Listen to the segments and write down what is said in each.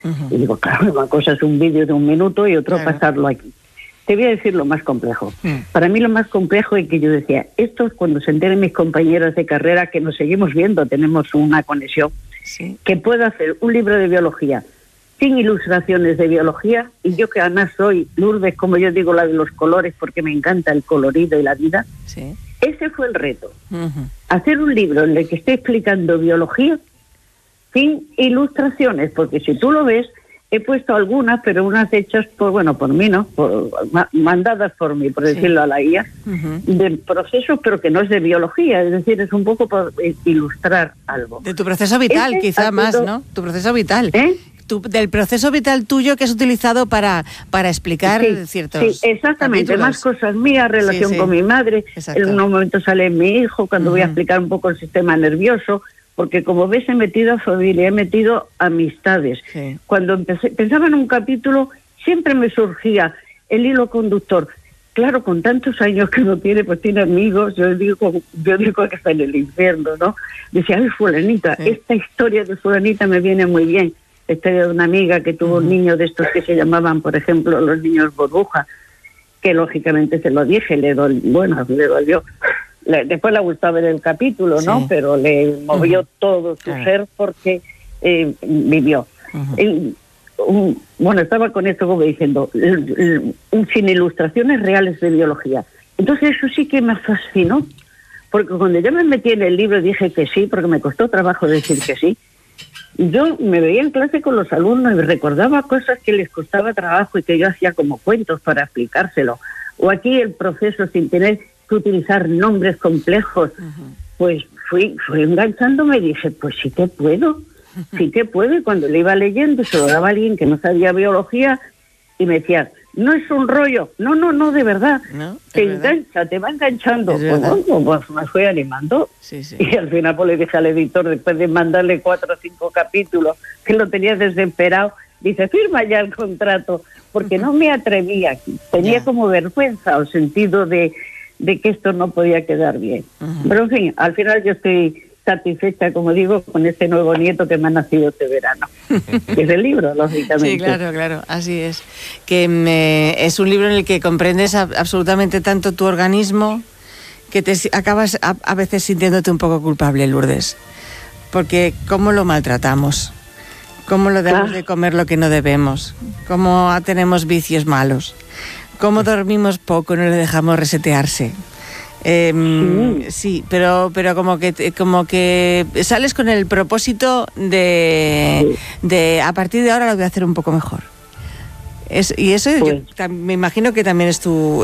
Y digo, claro, una cosa es un vídeo de 1 minuto y otro pasarlo aquí. Te voy a decir lo más complejo. Para mí lo más complejo es que yo decía, esto es cuando se enteren mis compañeros de carrera, que nos seguimos viendo, tenemos una conexión, que puedo hacer un libro de biología sin ilustraciones de biología, y yo que además soy Lourdes, como yo digo, la de los colores, porque me encanta el colorido y la vida. Ese fue el reto. Hacer un libro en el que esté explicando biología sin ilustraciones, porque si tú lo ves, he puesto algunas, pero unas hechas por mí, ¿no? Mandadas por mí, por decirlo a la IA, de procesos, pero que no es de biología, es decir, es un poco por ilustrar algo. De tu proceso vital, quizá más, ¿no? Tu proceso vital. Del proceso vital tuyo que has utilizado para explicar ciertos... Sí, exactamente, capítulos. Más cosas mías, relación con mi madre, en un momento sale mi hijo, cuando voy a explicar un poco el sistema nervioso, porque como ves he metido familia, he metido amistades. Cuando pensaba en un capítulo, siempre me surgía el hilo conductor. Claro, con tantos años que uno tiene, pues tiene amigos, yo digo que está en el infierno, ¿no? Decía, ay, fulanita, esta historia de fulanita me viene muy bien. La historia de una amiga que tuvo un niño de estos que se llamaban, por ejemplo, los niños burbuja, que lógicamente se lo dije, le dolió. Después le gustaba ver el capítulo, ¿no? Pero le movió todo su ser porque vivió. Estaba con esto como diciendo, sin ilustraciones reales de biología. Entonces eso sí que me fascinó, porque cuando yo me metí en el libro dije que sí, porque me costó trabajo decir que sí. Yo me veía en clase con los alumnos y recordaba cosas que les costaba trabajo y que yo hacía como cuentos para explicárselo. O aquí el proceso sin tener que utilizar nombres complejos. Pues fui enganchándome y dije, pues sí que puedo. Y cuando le iba leyendo, se lo daba a alguien que no sabía biología y me decía, no es un rollo, no, de verdad, te engancha, te va enganchando. Pues me fui animando. Y al final pues le dije al editor, después de mandarle 4 o 5 capítulos, que lo tenía desesperado, dice, firma ya el contrato, porque no me atrevía, tenía como vergüenza o sentido de que esto no podía quedar bien. Pero en fin, al final yo estoy satisfecha, como digo, con este nuevo nieto que me ha nacido este verano. Que es el libro, lógicamente. Sí, claro, así es. Que es un libro en el que comprendes absolutamente tanto tu organismo que te acabas a veces sintiéndote un poco culpable, Lourdes. Porque cómo lo maltratamos, cómo lo damos de comer lo que no debemos, cómo tenemos vicios malos, cómo dormimos poco y no le dejamos resetearse. Sí, pero como que sales con el propósito de a partir de ahora lo voy a hacer un poco mejor. Y eso yo me imagino que también es tu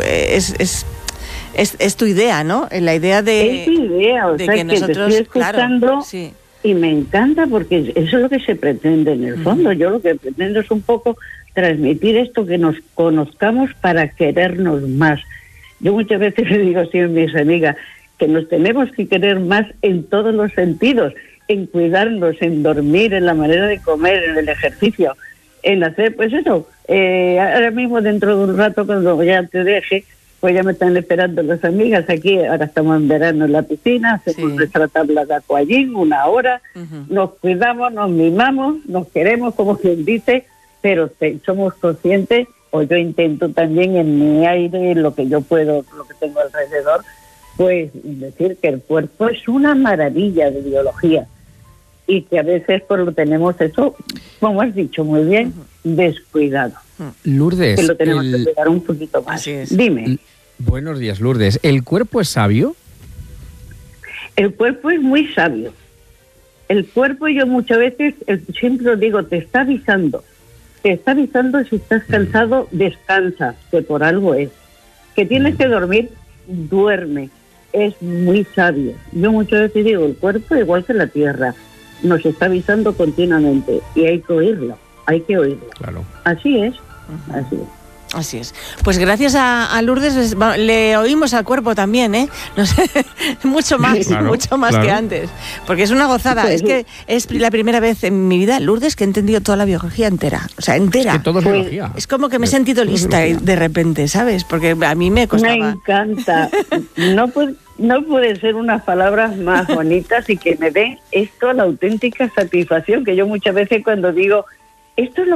idea, ¿no? La idea de... Es mi idea, o sea, que nosotros, te estoy escuchando y me encanta porque eso es lo que se pretende en el fondo. Yo lo que pretendo es un poco transmitir esto, que nos conozcamos para querernos más. Yo muchas veces le digo así a mis amigas que nos tenemos que querer más en todos los sentidos, en cuidarnos, en dormir, en la manera de comer, en el ejercicio, en hacer, pues eso. Ahora mismo, dentro de un rato, cuando ya te deje, pues ya me están esperando las amigas aquí. Ahora estamos en verano en la piscina, hacemos nuestra tabla de aquagym, 1 hora, nos cuidamos, nos mimamos, nos queremos, como quien dice, pero somos conscientes, o yo intento también en mi aire, lo que yo puedo, lo que tengo alrededor, pues decir que el cuerpo es una maravilla de biología y que a veces pues lo tenemos eso, como has dicho muy bien, descuidado. Lourdes, que lo tenemos que cuidar un poquito más. Dime. Buenos días, Lourdes. ¿El cuerpo es sabio? El cuerpo es muy sabio. El cuerpo, yo muchas veces, siempre digo, te está avisando si estás cansado, descansa, que por algo es. Que tienes que dormir, duerme. Es muy sabio. Yo muchas veces digo, el cuerpo, igual que la tierra, nos está avisando continuamente y hay que oírlo. Claro. Así es. Así es. Pues gracias a Lourdes le oímos al cuerpo también, ¿eh? No sé, mucho más que antes. Porque es una gozada. Es que es la primera vez en mi vida, Lourdes, que he entendido toda la biología entera. O sea, entera. Es que todo es biología. Es como que me he sentido lista de repente, ¿sabes? Porque a mí me costaba. Me encanta. No puede ser unas palabras más bonitas y que me den esto la auténtica satisfacción, que yo muchas veces cuando digo esto es lo